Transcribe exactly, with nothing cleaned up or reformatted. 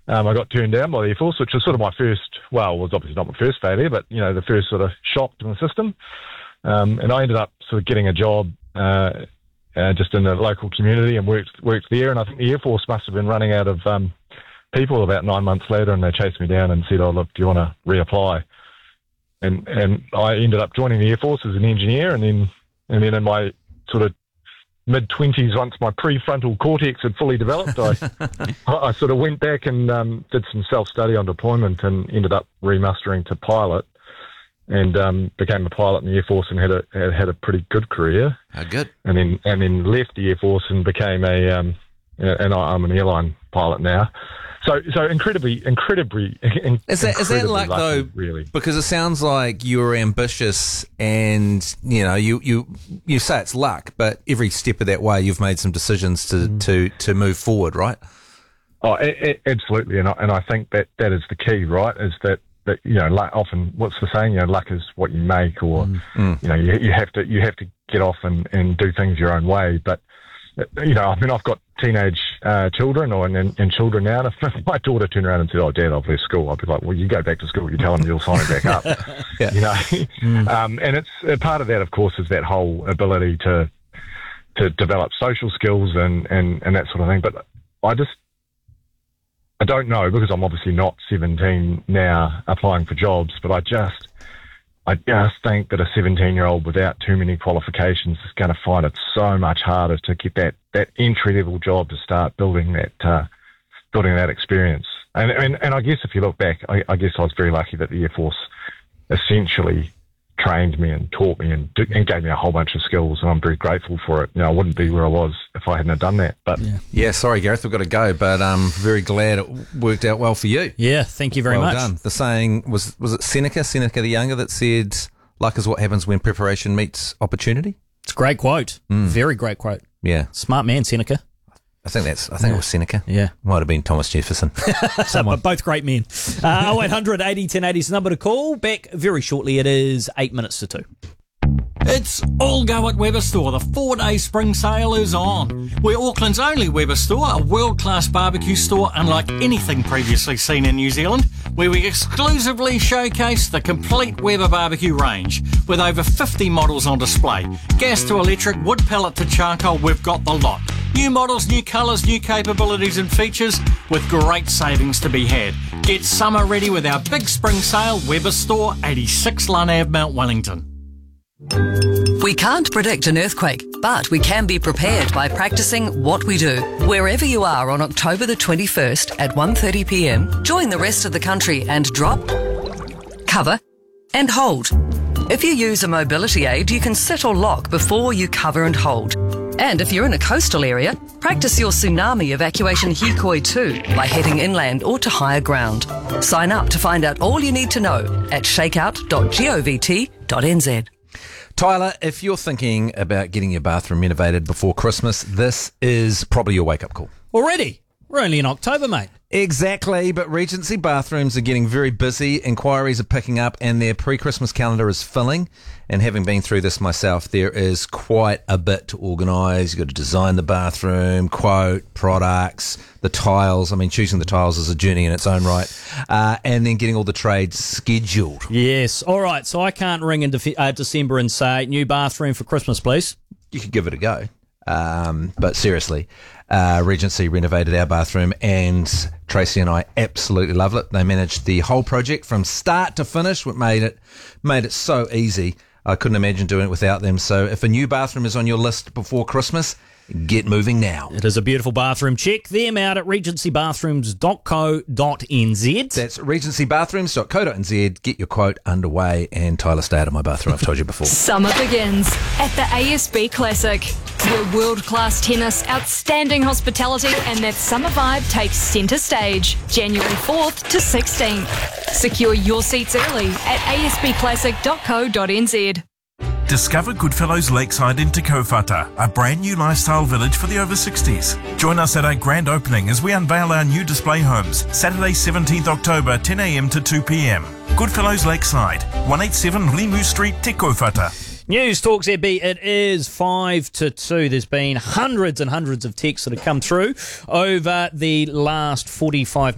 Um, I got turned down by the Air Force, which was sort of my first, well, it was obviously not my first failure, but, you know, the first sort of shock to the system. Um, and I ended up sort of getting a job uh, uh, just in the local community and worked worked there. And I think the Air Force must have been running out of um, people about nine months later, and they chased me down and said, oh, look, do you want to reapply? And and I ended up joining the Air Force as an engineer, and then and then in my sort of mid-twenties, once my prefrontal cortex had fully developed, I, I sort of went back and um, did some self-study on deployment and ended up remustering to pilot, and um, became a pilot in the Air Force and had a had, had a pretty good career. Oh, good. And then and then left the Air Force and became a um, and I, I'm an airline pilot now. So, so incredibly, incredibly, in, is that incredibly is that luck lucky, though? Really, because it sounds like you were ambitious, and you know, you, you you say it's luck, but every step of that way, you've made some decisions to mm. to, to move forward, right? Oh, a, a, absolutely, and I, and I think that, that is the key, right? Is that, that you know, luck, often what's the saying? You know, luck is what you make, or mm. you know, you, you have to you have to get off and, and do things your own way, but. You know, I mean, I've got teenage uh, children or and, and children now. And if my daughter turned around and said, "Oh, Dad, I've left school," I'd be like, "Well, you go back to school. You tell them you'll sign back up." yeah. You know, mm. um, and it's uh, part of that, of course, is that whole ability to to develop social skills and, and, and that sort of thing. But I just I don't know, because I'm obviously not seventeen now applying for jobs. But I just I just think that a seventeen-year-old without too many qualifications is going to find it so much harder to get that, that entry-level job to start building that uh, building that experience. And, and and I guess if you look back, I, I guess I was very lucky that the Air Force essentially trained me and taught me and, and gave me a whole bunch of skills, and I'm very grateful for it. You know, I wouldn't be where I was if I hadn't have done that. But yeah, yeah sorry, Gareth, we've got to go, but um, very glad it worked out well for you. Yeah, thank you very well much. Done. The saying was was it Seneca, Seneca the Younger, that said, "Luck is what happens when preparation meets opportunity." It's a great quote. Mm. Very great quote. Yeah, smart man, Seneca. I think that's. I think yeah. it was Seneca. Yeah, might have been Thomas Jefferson. Someone. Both great men. Uh, oh eight hundred eighty ten eighty is the number to call. Back very shortly. It is eight minutes to two. It's all go at Weber Store. The four-day spring sale is on. We're Auckland's only Weber Store, a world-class barbecue store unlike anything previously seen in New Zealand, where we exclusively showcase the complete Weber barbecue range with over fifty models on display. Gas to electric, wood pellet to charcoal, we've got the lot. New models, new colours, new capabilities and features with great savings to be had. Get summer ready with our big spring sale, Weber Store, eighty-six Lunn Ave, Mount Wellington. We can't predict an earthquake, but we can be prepared by practicing what we do. Wherever you are on October the twenty-first at one thirty p m, join the rest of the country and drop, cover and hold. If you use a mobility aid, you can sit or lock before you cover and hold. And if you're in a coastal area, practice your tsunami evacuation Hikoi too by heading inland or to higher ground. Sign up to find out all you need to know at shakeout dot govt dot n z. Tyler, if you're thinking about getting your bathroom renovated before Christmas, this is probably your wake-up call. Already? We're only in October, mate. Exactly, but Regency bathrooms are getting very busy, inquiries are picking up, and their pre-Christmas calendar is filling. And having been through this myself, there is quite a bit to organise. You've got to design the bathroom, quote, products, the tiles. I mean, choosing the tiles is a journey in its own right. Uh, and then getting all the trades scheduled. Yes. All right, so I can't ring in De- uh, December and say, new bathroom for Christmas, please. You could give it a go. Um, but seriously, uh, Regency renovated our bathroom, and Tracy and I absolutely love it. They managed the whole project from start to finish, what made it made it so easy. I couldn't imagine doing it without them. So if a new bathroom is on your list before Christmas, get moving now. It is a beautiful bathroom. Check them out at regency bathrooms dot co dot n z. That's regency bathrooms dot co dot n z. Get your quote underway. And Tyler, stay out of my bathroom. I've told you before. Summer begins at the A S B Classic, where world-class tennis, outstanding hospitality and that summer vibe takes centre stage. January fourth to sixteenth. Secure your seats early at a s b classic dot co dot n z. Discover Goodfellows Lakeside in Te Kaupata, a brand new lifestyle village for the over sixties. Join us at our grand opening as we unveil our new display homes, Saturday seventeenth October, ten a m to two p m. Goodfellows Lakeside, one eighty-seven Limu Street, Te Kaupata. News Talk Z B, it is five to two. There's been hundreds and hundreds of texts that have come through over the last forty-five